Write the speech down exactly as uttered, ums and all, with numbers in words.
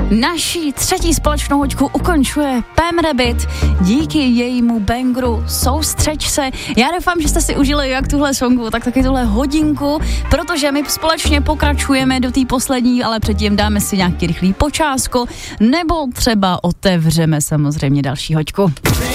Naší třetí společnou hoďku ukončuje Pam Rabbit díky jejímu bangru Soustřeď se. Já doufám, že jste si užili jak tuhle songu, tak taky tuhle hodinku, protože my společně pokračujeme do té poslední, ale předtím dáme si nějaký rychlý počásko, nebo třeba otevřeme samozřejmě další hoďku.